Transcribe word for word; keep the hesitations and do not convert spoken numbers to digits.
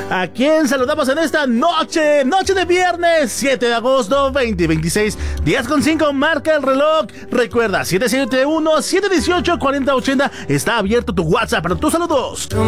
¿A quién saludamos en esta noche? Noche de viernes, siete de agosto, veinte veintiséis, diez con cinco, marca el reloj. Recuerda, siete siete uno, siete uno ocho, cuarenta ochenta. Está abierto tu WhatsApp para tus saludos.